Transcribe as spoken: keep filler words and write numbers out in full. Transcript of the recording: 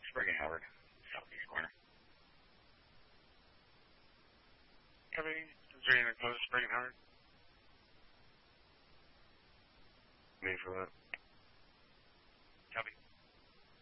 Spring and Howard, southeast corner. Copy. Is there anything close to Spring and Howard? Me for that.